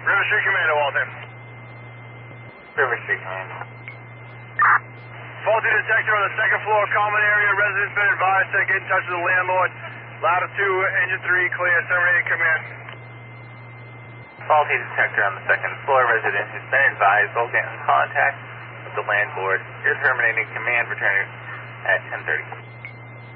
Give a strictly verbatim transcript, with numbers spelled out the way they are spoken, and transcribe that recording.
River Street Commando, Walter. River Street Commando. Faulty detector on the second floor common area. Residents been advised to get in touch with the landlord. Louder two, engine three, clear, terminating command. Faulty detector on the second floor. Resident has been advised. Will get in contact with the landlord. You're terminating command. Return at ten thirty.